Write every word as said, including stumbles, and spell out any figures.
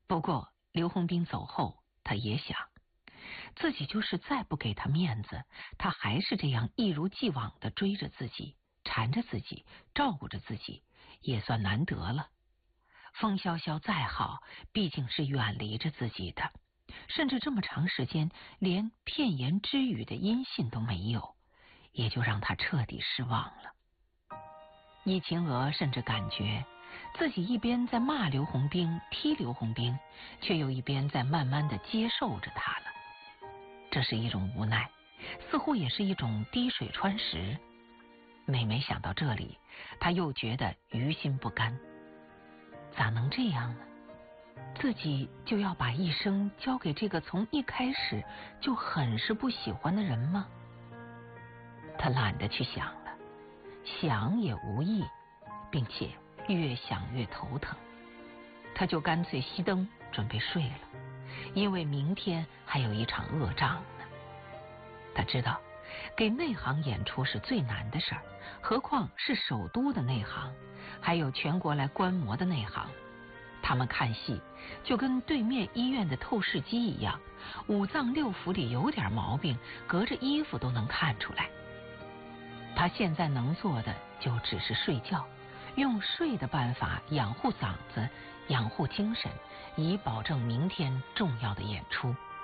不过刘洪斌走后，他也想，自己就是再不给他面子，他还是这样一如既往地追着自己，缠着自己，照顾着自己，也算难得了。风潇潇再好，毕竟是远离着自己的，甚至这么长时间连片言之语的音信都没有，也就让他彻底失望了。易晴娥甚至感觉自己一边在骂刘洪兵、踢刘洪兵，却又一边在慢慢地接受着他了。这是一种无奈，似乎也是一种滴水穿石。每每想到这里，他又觉得于心不甘。咋能这样呢？自己就要把一生交给这个从一开始就很是不喜欢的人吗？他懒得去想了，想也无益，并且越想越头疼。他就干脆熄灯准备睡了，因为明天还有一场恶仗呢。他知道给内行演出是最难的事儿，何况是首都的内行，还有全国来观摩的内行。他们看戏就跟对面医院的透视机一样，五脏六腑里有点毛病，隔着衣服都能看出来。他现在能做的就只是睡觉，用睡的办法养护嗓子，养护精神，以保证明天重要的演出。